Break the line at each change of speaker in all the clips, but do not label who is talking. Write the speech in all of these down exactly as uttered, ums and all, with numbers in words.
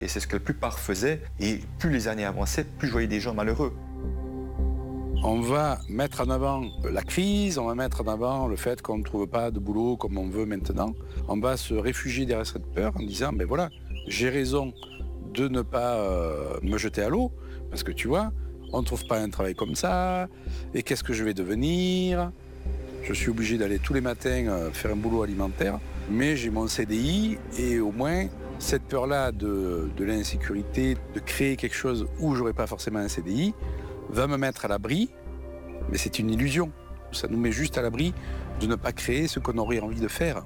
Et c'est ce que la plupart faisaient. Et plus les années avançaient, plus je voyais des gens malheureux.
On va mettre en avant la crise, on va mettre en avant le fait qu'on ne trouve pas de boulot comme on veut maintenant. On va se réfugier derrière cette peur en disant, ben voilà, j'ai raison de ne pas euh, me jeter à l'eau, parce que tu vois, on ne trouve pas un travail comme ça, et qu'est-ce que je vais devenir ? Je suis obligé d'aller tous les matins euh, faire un boulot alimentaire, mais j'ai mon C D I, et au moins, cette peur-là de, de l'insécurité, de créer quelque chose où j'aurais pas forcément un C D I, va me mettre à l'abri, mais c'est une illusion. Ça nous met juste à l'abri de ne pas créer ce qu'on aurait envie de faire.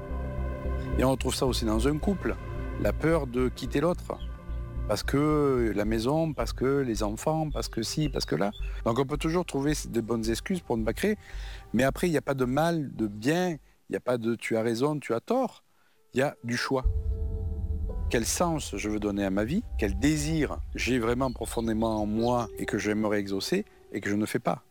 Et on retrouve ça aussi dans un couple, la peur de quitter l'autre. Parce que la maison, parce que les enfants, parce que ci, parce que là. Donc on peut toujours trouver de bonnes excuses pour ne pas créer, mais après il n'y a pas de mal, de bien, il n'y a pas de tu as raison, tu as tort, il y a du choix. Quel sens je veux donner à ma vie, quel désir j'ai vraiment profondément en moi et que j'aimerais exaucer et que je ne fais pas.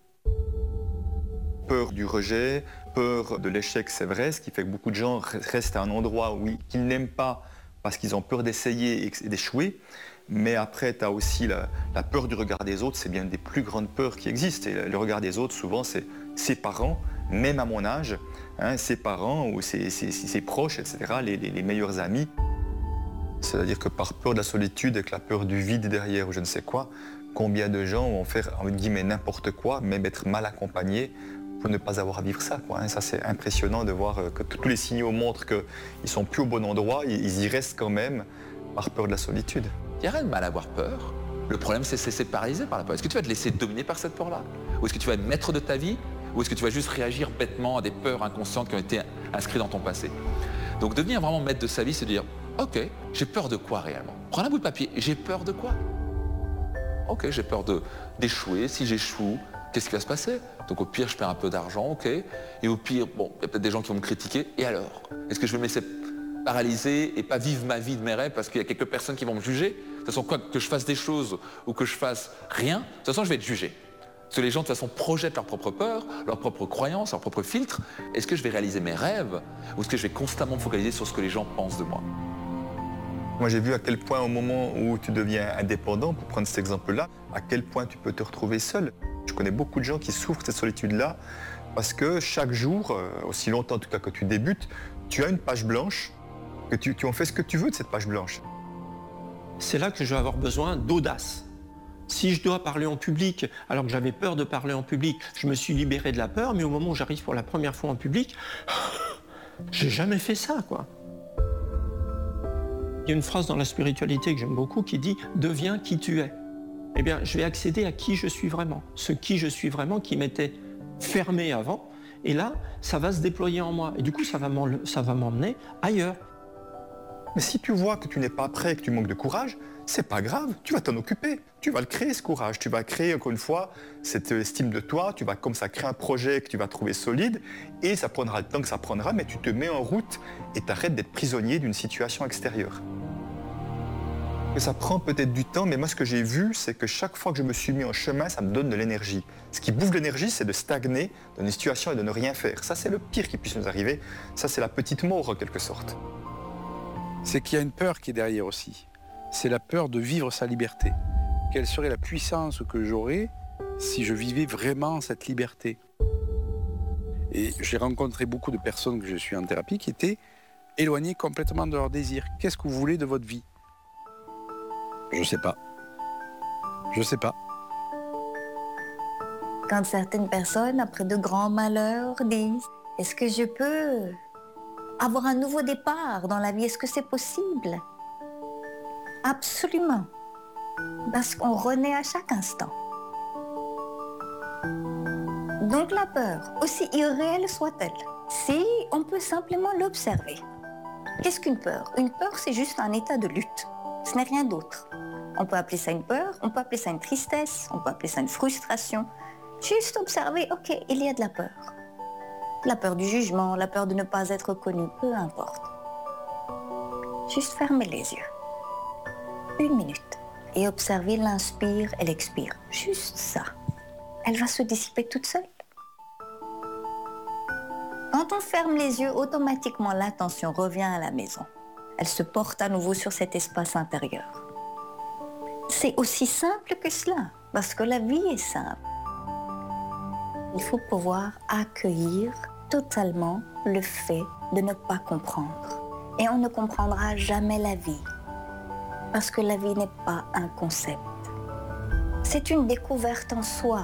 Peur du rejet, peur de l'échec, c'est vrai, ce qui fait que beaucoup de gens restent à un endroit où ils, qu'ils n'aiment pas parce qu'ils ont peur d'essayer et d'échouer. Mais après, tu as aussi la, la peur du regard des autres, c'est bien une des plus grandes peurs qui existent. Et le regard des autres, souvent, c'est ses parents, même à mon âge, hein, ses parents ou ses, ses, ses proches, et cetera, les, les, les meilleurs amis. C'est-à-dire que par peur de la solitude, avec la peur du vide derrière ou je ne sais quoi, combien de gens vont faire, entre guillemets, n'importe quoi, même être mal accompagnés pour ne pas avoir à vivre ça, quoi. Ça, c'est impressionnant de voir que tous les signaux montrent qu'ils ne sont plus au bon endroit, ils y restent quand même par peur de la solitude.
Il n'y a rien de mal à avoir peur. Le problème, c'est de se laisser paralyser par la peur. Est-ce que tu vas te laisser dominer par cette peur-là ? Ou est-ce que tu vas être maître de ta vie ? Ou est-ce que tu vas juste réagir bêtement à des peurs inconscientes qui ont été inscrites dans ton passé ? Donc devenir vraiment maître de sa vie, c'est de dire « Ok, j'ai peur de quoi réellement ? Prends un bout de papier, j'ai peur de quoi ? Ok, j'ai peur de, d'échouer. Si j'échoue, qu'est-ce qui va se passer ? Donc au pire, je perds un peu d'argent, ok. Et au pire, bon, il y a peut-être des gens qui vont me critiquer. Et alors ? Est-ce que je vais me laisser paralyser et pas vivre ma vie de mes rêves parce qu'il y a quelques personnes qui vont me juger ? De toute façon, quoi que je fasse des choses ou que je fasse rien, de toute façon, je vais être jugé. Parce que les gens, de toute façon, projettent leurs propres peurs, leurs propres croyances, leurs propres filtres. Est-ce que je vais réaliser mes rêves ou est-ce que je vais constamment me focaliser sur ce que les gens pensent de moi ?
Moi, j'ai vu à quel point, au moment où tu deviens indépendant, pour prendre cet exemple-là, à quel point tu peux te retrouver seul. Je connais beaucoup de gens qui souffrent de cette solitude-là parce que chaque jour, aussi longtemps en tout cas que tu débutes, tu as une page blanche, que tu, tu en fais ce que tu veux de cette page blanche.
C'est là que je vais avoir besoin d'audace. Si je dois parler en public, alors que j'avais peur de parler en public, je me suis libéré de la peur, mais au moment où j'arrive pour la première fois en public, j'ai jamais fait ça, quoi. Il y a une phrase dans la spiritualité que j'aime beaucoup qui dit « Deviens qui tu es ». Eh bien, je vais accéder à qui je suis vraiment. Ce qui je suis vraiment qui m'était fermé avant. Et là, ça va se déployer en moi. Et du coup, ça va m'en- ça va m'emmener ailleurs.
Mais si tu vois que tu n'es pas prêt, que tu manques de courage, c'est pas grave, tu vas t'en occuper. Tu vas le créer, ce courage. Tu vas créer, encore une fois, cette estime de toi. Tu vas comme ça créer un projet que tu vas trouver solide. Et ça prendra le temps que ça prendra, mais tu te mets en route et t'arrêtes d'être prisonnier d'une situation extérieure. Et ça prend peut-être du temps, mais moi, ce que j'ai vu, c'est que chaque fois que je me suis mis en chemin, ça me donne de l'énergie. Ce qui bouffe l'énergie, c'est de stagner dans une situation et de ne rien faire. Ça, c'est le pire qui puisse nous arriver. Ça, c'est la petite mort, en quelque sorte.
C'est qu'il y a une peur qui est derrière aussi. C'est la peur de vivre sa liberté. Quelle serait la puissance que j'aurais si je vivais vraiment cette liberté ? Et j'ai rencontré beaucoup de personnes que je suis en thérapie qui étaient éloignées complètement de leur désir. Qu'est-ce que vous voulez de votre vie ? Je sais pas. Je sais pas.
Quand certaines personnes, après de grands malheurs, disent « Est-ce que je peux avoir un nouveau départ dans la vie? Est-ce que c'est possible ?» Absolument. Parce qu'on renaît à chaque instant. Donc la peur, aussi irréelle soit-elle, si on peut simplement l'observer. Qu'est-ce qu'une peur? Une peur, c'est juste un état de lutte. Ce n'est rien d'autre. On peut appeler ça une peur, on peut appeler ça une tristesse, on peut appeler ça une frustration. Juste observer, ok, il y a de la peur. La peur du jugement, la peur de ne pas être connu, peu importe. Juste fermer les yeux. Une minute. Et observer l'inspire et l'expire. Juste ça. Elle va se dissiper toute seule. Quand on ferme les yeux, automatiquement l'attention revient à la maison. elle se porte à nouveau sur cet espace intérieur. C'est aussi simple que cela, parce que la vie est simple. Il faut pouvoir accueillir totalement le fait de ne pas comprendre. Et on ne comprendra jamais la vie, parce que la vie n'est pas un concept. C'est une découverte en soi.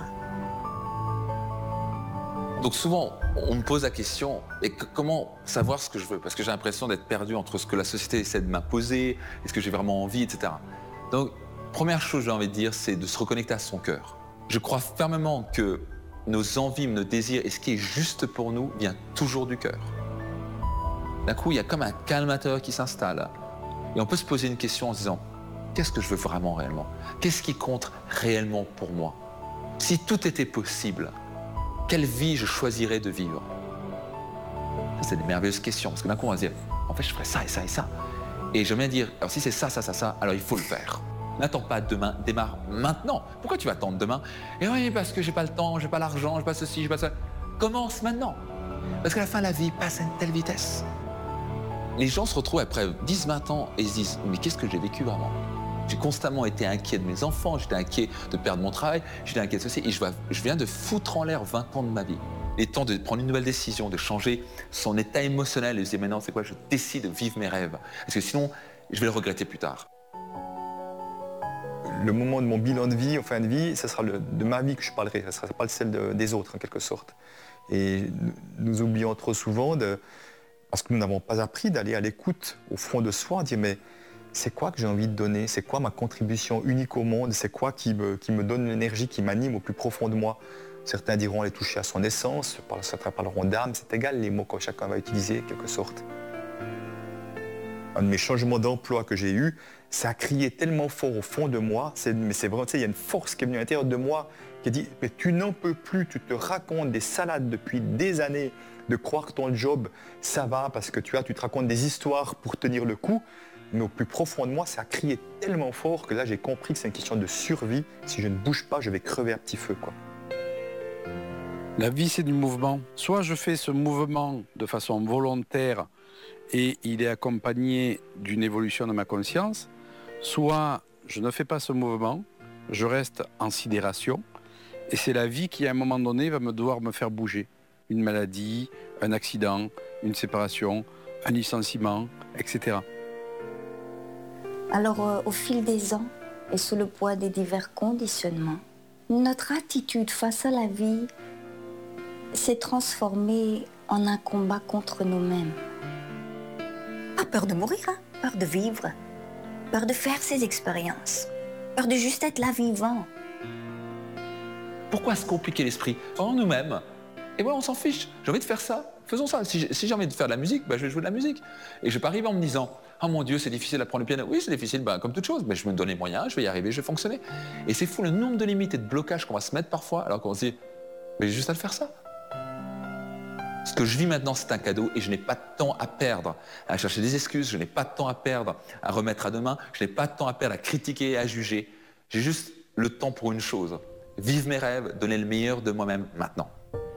Donc souvent, on me pose la question, et que- comment savoir ce que je veux? Parce que j'ai l'impression d'être perdu entre ce que la société essaie de m'imposer, et ce que j'ai vraiment envie, et cetera. Donc, première chose, j'ai envie de dire, c'est de se reconnecter à son cœur. Je crois fermement que nos envies, nos désirs, et ce qui est juste pour nous, vient toujours du cœur. D'un coup, il y a comme un calme intérieur qui s'installe. Et on peut se poser une question en se disant, qu'est-ce que je veux vraiment réellement? Qu'est-ce qui compte réellement pour moi? Si tout était possible, quelle vie je choisirais de vivre? C'est des merveilleuses questions, parce que d'un coup on va se dire, en fait je ferais ça et ça et ça. Et j'aime bien dire, alors si c'est ça, ça, ça, ça, alors il faut le faire. N'attends pas demain, démarre maintenant. Pourquoi tu vas attendre demain? Et oui, parce que j'ai pas le temps, j'ai pas l'argent, j'ai pas ceci, j'ai pas ça. Commence maintenant. Parce qu'à la fin, la vie passe à une telle vitesse. Les gens se retrouvent après dix vingt ans et se disent, mais qu'est-ce que j'ai vécu vraiment? J'ai constamment été inquiet de mes enfants, j'étais inquiet de perdre mon travail, j'étais inquiet de ceci, et je, vois, je viens de foutre en l'air vingt ans de ma vie. Il est temps de prendre une nouvelle décision, de changer son état émotionnel et de se dire maintenant, c'est quoi, je décide de vivre mes rêves. Parce que sinon, je vais le regretter plus tard.
Le moment de mon bilan de vie, en fin de vie, ce sera le, de ma vie que je parlerai, ce ne sera pas celle de, des autres en quelque sorte. Et nous oublions trop souvent, de, parce que nous n'avons pas appris d'aller à l'écoute au fond de soi, dire mais c'est quoi que j'ai envie de donner? C'est quoi ma contribution unique au monde? C'est quoi qui me, qui me donne l'énergie, qui m'anime au plus profond de moi? Certains diront aller toucher à son essence, certains parleront d'âme, c'est égal les mots que chacun va utiliser, en quelque sorte. Un de mes changements d'emploi que j'ai eu, ça a crié tellement fort au fond de moi, c'est, mais c'est vraiment, tu sais, il y a une force qui est venue à l'intérieur de moi qui dit mais tu n'en peux plus, tu te racontes des salades depuis des années de croire que ton job, ça va parce que tu as, tu te racontes des histoires pour tenir le coup. Mais au plus profond de moi, ça a crié tellement fort que là, j'ai compris que c'est une question de survie. Si je ne bouge pas, je vais crever à petit feu, quoi.
La vie, c'est du mouvement. Soit je fais ce mouvement de façon volontaire et il est accompagné d'une évolution de ma conscience, soit je ne fais pas ce mouvement, je reste en sidération et c'est la vie qui, à un moment donné, va me devoir me faire bouger. Une maladie, un accident, une séparation, un licenciement, et cetera.
Alors, euh, au fil des ans et sous le poids des divers conditionnements, notre attitude face à la vie s'est transformée en un combat contre nous-mêmes. Pas peur de mourir, hein? Peur de vivre, peur de faire ces expériences, peur de juste être là vivant.
Pourquoi se compliquer l'esprit? En nous-mêmes. Et voilà, on s'en fiche. J'ai envie de faire ça. Faisons ça. Si j'ai, si j'ai envie de faire de la musique, bah, je vais jouer de la musique. Et je vais pas arriver en me disant « Oh mon Dieu, c'est difficile d'apprendre le piano. » Oui, c'est difficile, bah, comme toute chose. Mais je me donne les moyens, je vais y arriver, je vais fonctionner. Et c'est fou le nombre de limites et de blocages qu'on va se mettre parfois, alors qu'on se dit « Mais j'ai juste à le faire ça. » Ce que je vis maintenant, c'est un cadeau et je n'ai pas de temps à perdre à chercher des excuses, je n'ai pas de temps à perdre à remettre à demain, je n'ai pas de temps à perdre à critiquer et à juger. J'ai juste le temps pour une chose, vivre mes rêves, donner le meilleur de moi-même maintenant.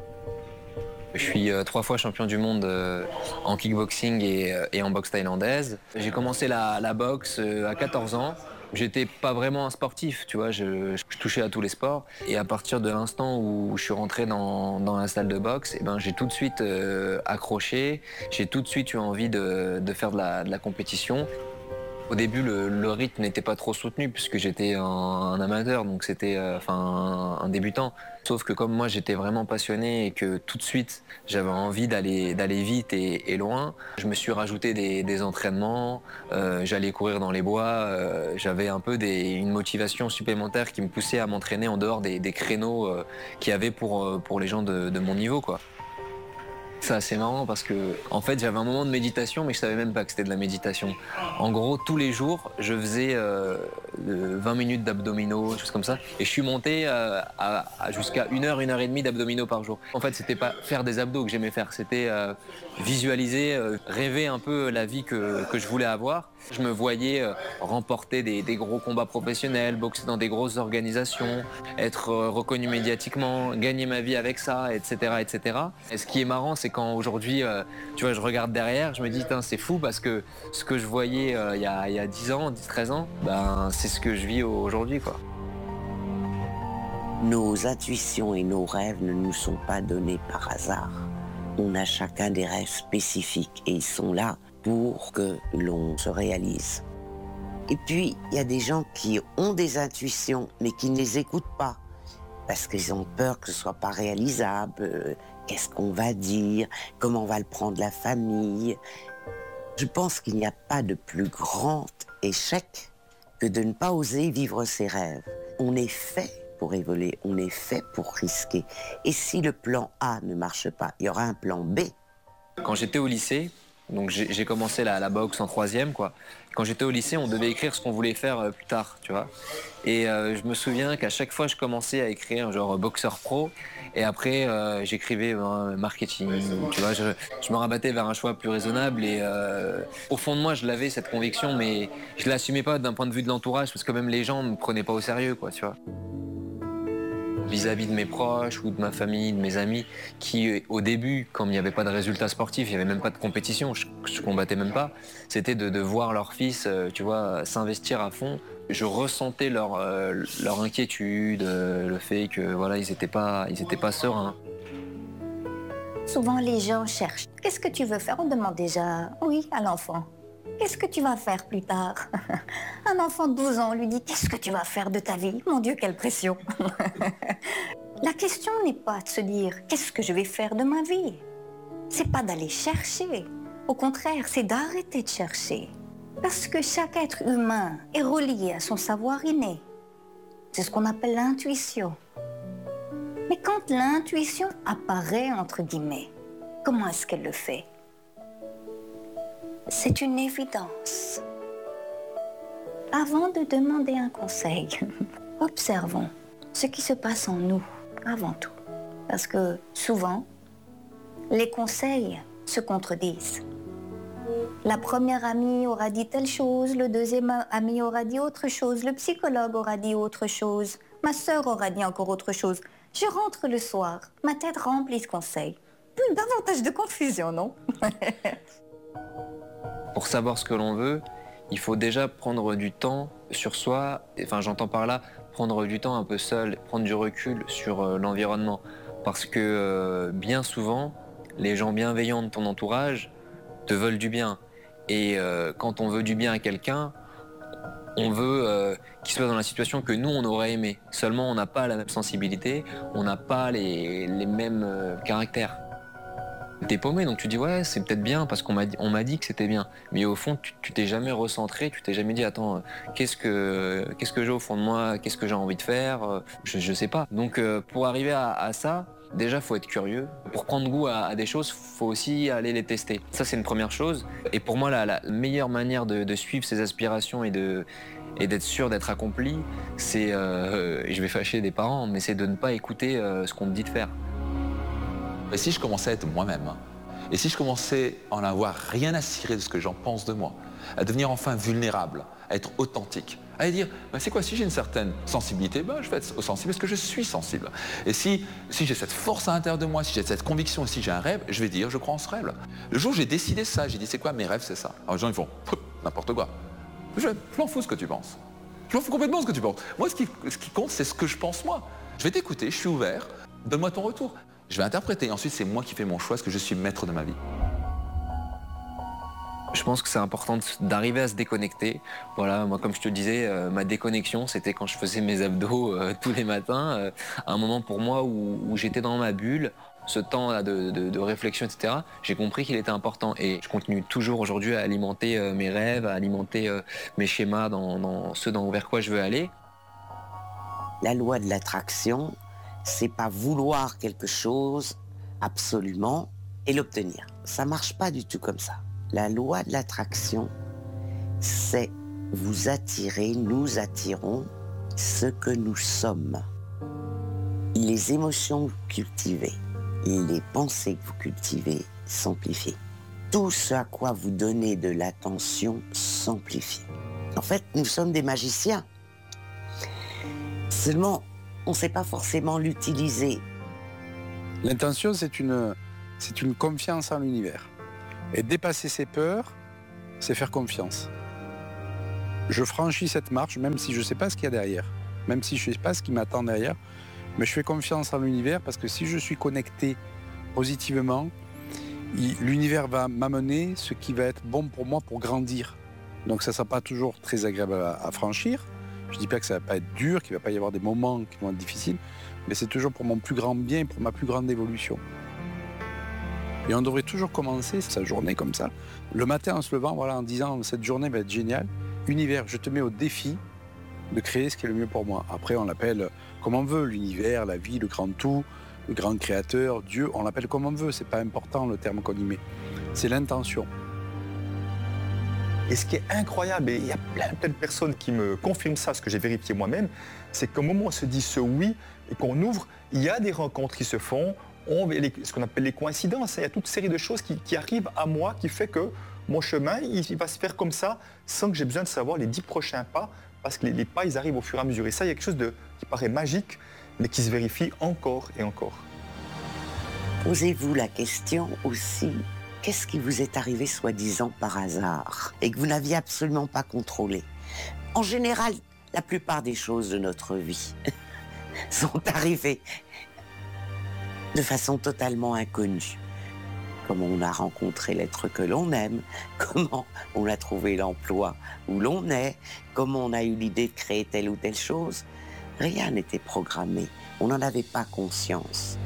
Je suis euh, trois fois champion du monde euh, en kickboxing et, euh, et en boxe thaïlandaise. J'ai commencé la, la boxe euh, à quatorze ans. J'étais pas vraiment un sportif, tu vois, je, je touchais à tous les sports. Et à partir de l'instant où je suis rentré dans, dans la salle de boxe, eh ben, j'ai tout de suite euh, accroché, j'ai tout de suite eu envie de, de faire de la, de la compétition. Au début, le, le rythme n'était pas trop soutenu puisque j'étais un, un amateur, donc c'était euh, enfin, un, un débutant. Sauf que comme moi, j'étais vraiment passionné et que tout de suite, j'avais envie d'aller d'aller vite et, et loin, je me suis rajouté des, des entraînements, euh, j'allais courir dans les bois, euh, j'avais un peu des, une motivation supplémentaire qui me poussait à m'entraîner en dehors des, des créneaux euh, qu'il y avait pour, pour les gens de, de mon niveau, quoi. C'est assez marrant parce que, en fait, j'avais un moment de méditation, mais je savais même pas que c'était de la méditation. En gros, tous les jours, je faisais euh, vingt minutes d'abdominaux, choses comme ça. Et je suis monté euh, à, à jusqu'à une heure, une heure et demie d'abdominaux par jour. En fait, c'était pas faire des abdos que j'aimais faire, c'était euh, visualiser, euh, rêver un peu la vie que, que je voulais avoir. Je me voyais euh, remporter des, des gros combats professionnels, boxer dans des grosses organisations, être euh, reconnu médiatiquement, gagner ma vie avec ça, et cetera, et cetera. Et ce qui est marrant, c'est c'est quand aujourd'hui, euh, tu vois, je regarde derrière, je me dis, c'est fou parce que ce que je voyais euh, il y a, il y a dix ans, dix, treize ans, ben, c'est ce que je vis aujourd'hui, quoi.
Nos intuitions et nos rêves ne nous sont pas donnés par hasard. On a chacun des rêves spécifiques et ils sont là pour que l'on se réalise. Et puis, il y a des gens qui ont des intuitions mais qui ne les écoutent pas parce qu'ils ont peur que ce ne soit pas réalisable. Euh, qu'est-ce qu'on va dire? Comment va le prendre la famille? Je pense qu'il n'y a pas de plus grand échec que de ne pas oser vivre ses rêves. On est fait pour évoluer, on est fait pour risquer. Et si le plan A ne marche pas, il y aura un plan B.
Quand j'étais au lycée, donc j'ai, j'ai commencé la, la boxe en troisième, quoi. Quand j'étais au lycée, on devait écrire ce qu'on voulait faire euh, plus tard, tu vois. Et euh, je me souviens qu'à chaque fois, je commençais à écrire genre boxeur pro, et après, euh, j'écrivais euh, marketing, tu vois. Je, je me rabattais vers un choix plus raisonnable, et euh, au fond de moi, je l'avais cette conviction, mais je l'assumais pas d'un point de vue de l'entourage, parce que même les gens me prenaient pas au sérieux, quoi, tu vois. Vis-à-vis de mes proches ou de ma famille, de mes amis, qui au début, comme il n'y avait pas de résultats sportifs, il n'y avait même pas de compétition, je, je combattais même pas, c'était de, de voir leur fils, euh, tu vois, s'investir à fond. Je ressentais leur, euh, leur inquiétude, euh, le fait que voilà, ils n'étaient pas, ils étaient pas sereins.
Souvent, les gens cherchent. Qu'est-ce que tu veux faire? On demande déjà oui à l'enfant. Qu'est-ce que tu vas faire plus tard? Un enfant de douze ans, on lui dit, qu'est-ce que tu vas faire de ta vie? Mon Dieu, quelle pression! La question n'est pas de se dire, qu'est-ce que je vais faire de ma vie? C'est pas d'aller chercher. Au contraire, c'est d'arrêter de chercher. Parce que chaque être humain est relié à son savoir inné. C'est ce qu'on appelle l'intuition. Mais quand l'intuition apparaît, entre guillemets, comment est-ce qu'elle le fait? C'est une évidence. Avant de demander un conseil, observons ce qui se passe en nous, avant tout. Parce que souvent, les conseils se contredisent. La première amie aura dit telle chose, le deuxième ami aura dit autre chose, le psychologue aura dit autre chose, ma sœur aura dit encore autre chose. Je rentre le soir, ma tête remplie de conseils. Plus davantage de confusion, non?
Pour savoir ce que l'on veut, il faut déjà prendre du temps sur soi, enfin j'entends par là prendre du temps un peu seul, prendre du recul sur euh, l'environnement. Parce que euh, bien souvent, les gens bienveillants de ton entourage te veulent du bien. Et euh, quand on veut du bien à quelqu'un, on veut euh, qu'il soit dans la situation que nous, on aurait aimé. Seulement, on n'a pas la même sensibilité, on n'a pas les, les mêmes euh, caractères. T'es paumé, donc tu dis ouais, c'est peut-être bien parce qu'on m'a dit, on m'a dit que c'était bien. Mais au fond, tu, tu t'es jamais recentré, tu t'es jamais dit attends, qu'est-ce que qu'est-ce que j'ai au fond de moi, qu'est-ce que j'ai envie de faire, je, je sais pas. Donc euh, pour arriver à, à ça, déjà faut être curieux. Pour prendre goût à, à des choses, faut aussi aller les tester. Ça c'est une première chose. Et pour moi, la, la meilleure manière de, de suivre ses aspirations et de et d'être sûr d'être accompli, c'est, euh, je vais fâcher des parents, mais c'est de ne pas écouter euh, ce qu'on te dit de faire.
Et si je commençais à être moi-même, et si je commençais à en avoir rien à cirer de ce que j'en pense de moi, à devenir enfin vulnérable, à être authentique, à dire, ben c'est quoi, si j'ai une certaine sensibilité, ben je vais être sensible parce que je suis sensible. Et si, si j'ai cette force à l'intérieur de moi, si j'ai cette conviction, et si j'ai un rêve, je vais dire, je crois en ce rêve. Le jour où j'ai décidé ça, j'ai dit, c'est quoi mes rêves, c'est ça. Alors les gens, ils font, n'importe quoi. Je, je m'en fous ce que tu penses. Je m'en fous complètement ce que tu penses. Moi, ce qui, ce qui compte, c'est ce que je pense moi. Je vais t'écouter, je suis ouvert, donne-moi ton retour. Je vais interpréter, ensuite c'est moi qui fais mon choix, parce que je suis maître de ma vie.
Je pense que c'est important d'arriver à se déconnecter. Voilà, moi comme je te disais, euh, ma déconnexion, c'était quand je faisais mes abdos euh, tous les matins, euh, un moment pour moi où, où j'étais dans ma bulle, ce temps là de, de, de réflexion, et cetera. J'ai compris qu'il était important et je continue toujours aujourd'hui à alimenter euh, mes rêves, à alimenter euh, mes schémas dans, dans ceux dans, vers quoi je veux aller.
La loi de l'attraction, c'est pas vouloir quelque chose absolument et l'obtenir. Ça marche pas du tout comme ça. La loi de l'attraction, c'est vous attirer, nous attirons ce que nous sommes. Les émotions que vous cultivez, les pensées que vous cultivez s'amplifient. Tout ce à quoi vous donnez de l'attention s'amplifie. En fait, nous sommes des magiciens. Seulement, on ne sait pas forcément l'utiliser.
L'intention, c'est une, c'est une confiance en l'univers. Et dépasser ses peurs, c'est faire confiance. Je franchis cette marche, même si je ne sais pas ce qu'il y a derrière, même si je ne sais pas ce qui m'attend derrière, mais je fais confiance en l'univers parce que si je suis connecté positivement, l'univers va m'amener ce qui va être bon pour moi pour grandir. Donc ça ne sera pas toujours très agréable à, à franchir. Je ne dis pas que ça ne va pas être dur, qu'il ne va pas y avoir des moments qui vont être difficiles, mais c'est toujours pour mon plus grand bien et pour ma plus grande évolution. Et on devrait toujours commencer sa journée comme ça. Le matin en se levant, voilà, en disant cette journée va être géniale. Univers, je te mets au défi de créer ce qui est le mieux pour moi. Après, on l'appelle comme on veut, l'univers, la vie, le grand tout, le grand créateur, Dieu, on l'appelle comme on veut. C'est pas important le terme qu'on y met. C'est l'intention.
Et ce qui est incroyable, et il y a plein, plein de personnes qui me confirment ça, ce que j'ai vérifié moi-même, c'est qu'au moment où on se dit ce oui et qu'on ouvre, il y a des rencontres qui se font, on, les, ce qu'on appelle les coïncidences. Il y a toute une série de choses qui, qui arrivent à moi qui fait que mon chemin, il, il va se faire comme ça, sans que j'ai besoin de savoir les dix prochains pas, parce que les, les pas, ils arrivent au fur et à mesure. Et ça, il y a quelque chose de, qui paraît magique, mais qui se vérifie encore et encore.
Posez-vous la question aussi, qu'est-ce qui vous est arrivé soi-disant par hasard et que vous n'aviez absolument pas contrôlé? En général, la plupart des choses de notre vie sont arrivées de façon totalement inconnue. Comment on a rencontré l'être que l'on aime, comment on a trouvé l'emploi où l'on est, comment on a eu l'idée de créer telle ou telle chose. Rien n'était programmé, on n'en avait pas conscience.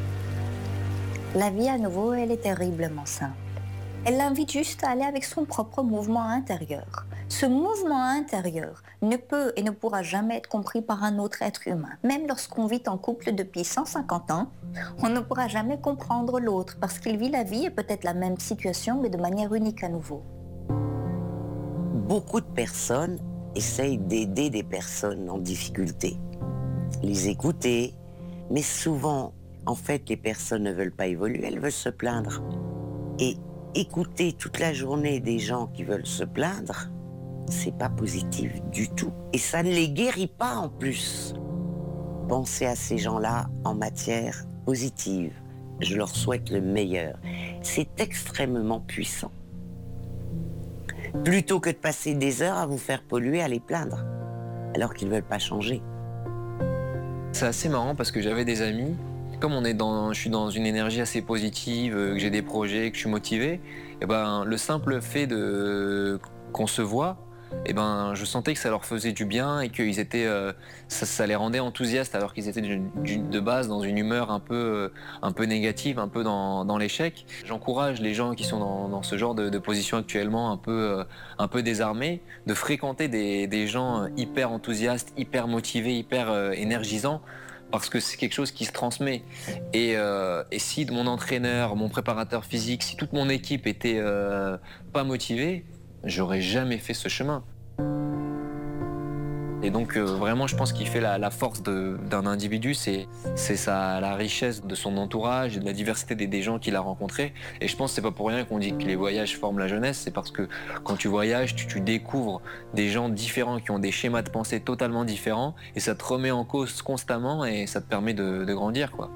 La vie, à nouveau, elle est terriblement simple. Elle l'invite juste à aller avec son propre mouvement intérieur. Ce mouvement intérieur ne peut et ne pourra jamais être compris par un autre être humain. Même lorsqu'on vit en couple depuis cent cinquante ans, on ne pourra jamais comprendre l'autre parce qu'il vit la vie et peut-être la même situation, mais de manière unique à nouveau.
Beaucoup de personnes essayent d'aider des personnes en difficulté, les écouter, mais souvent, en fait, les personnes ne veulent pas évoluer, elles veulent se plaindre. Et écouter toute la journée des gens qui veulent se plaindre, c'est pas positif du tout. Et ça ne les guérit pas en plus. Pensez à ces gens-là en matière positive. Je leur souhaite le meilleur. C'est extrêmement puissant. Plutôt que de passer des heures à vous faire polluer, à les plaindre, alors qu'ils ne veulent pas changer.
C'est assez marrant parce que j'avais des amis, comme on est dans, je suis dans une énergie assez positive, que j'ai des projets, que je suis motivé, et ben, le simple fait de, qu'on se voit, et ben, je sentais que ça leur faisait du bien et qu'ils étaient, euh, ça, ça les rendait enthousiastes alors qu'ils étaient de, de base dans une humeur un peu, un peu négative, un peu dans, dans l'échec. J'encourage les gens qui sont dans, dans ce genre de, de position actuellement un peu, un peu désarmés de fréquenter des, des gens hyper enthousiastes, hyper motivés, hyper euh, énergisants, parce que c'est quelque chose qui se transmet. Et, euh, et si mon entraîneur, mon préparateur physique, si toute mon équipe était euh, pas motivée, j'aurais jamais fait ce chemin. Et donc euh, vraiment, je pense qu'il fait la, la force de, d'un individu, c'est, c'est sa, la richesse de son entourage, de la diversité des, des gens qu'il a rencontrés. Et je pense que c'est pas pour rien qu'on dit que les voyages forment la jeunesse, c'est parce que quand tu voyages, tu, tu découvres des gens différents qui ont des schémas de pensée totalement différents et ça te remet en cause constamment et ça te permet de, de grandir, quoi.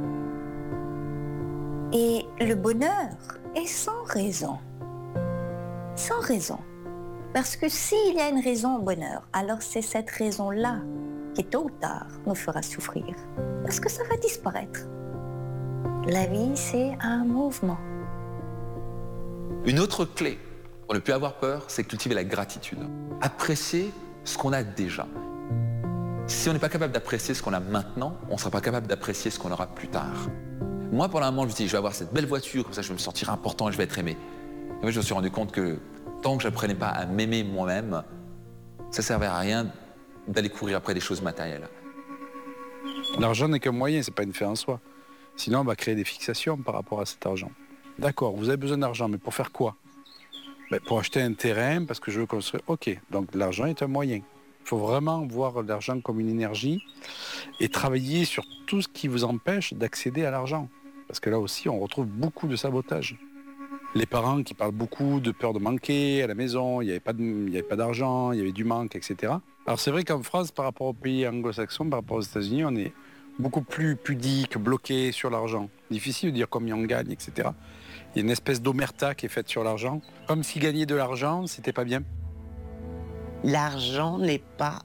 Et le bonheur est sans raison. Sans raison. Parce que s'il y a une raison au bonheur, alors c'est cette raison-là qui, tôt ou tard, nous fera souffrir. Parce que ça va disparaître. La vie, c'est un mouvement.
Une autre clé pour ne plus avoir peur, c'est cultiver la gratitude. Apprécier ce qu'on a déjà. Si on n'est pas capable d'apprécier ce qu'on a maintenant, on ne sera pas capable d'apprécier ce qu'on aura plus tard. Moi, pour le moment, je me dis, je vais avoir cette belle voiture, comme ça je vais me sentir important et je vais être aimé. Et moi, je me suis rendu compte que tant que je n'apprenais pas à m'aimer moi-même, ça ne servait à rien d'aller courir après des choses matérielles.
L'argent n'est qu'un moyen, ce n'est pas une fin en soi. Sinon, on va créer des fixations par rapport à cet argent. D'accord, vous avez besoin d'argent, mais pour faire quoi? Ben, pour acheter un terrain, parce que je veux construire. Ok, donc l'argent est un moyen. Il faut vraiment voir l'argent comme une énergie et travailler sur tout ce qui vous empêche d'accéder à l'argent. Parce que là aussi, on retrouve beaucoup de sabotage. Les parents qui parlent beaucoup de peur de manquer à la maison, il n'y avait pas de, il n'y avait pas d'argent, il y avait du manque, et cetera. Alors c'est vrai qu'en France, par rapport aux pays anglo-saxons, par rapport aux États-Unis, on est, beaucoup plus pudique, bloqué sur l'argent. Difficile de dire combien on gagne, et cetera. Il y a une espèce d'omerta qui est faite sur l'argent, comme si gagner de l'argent, c'était pas bien.
L'argent n'est pas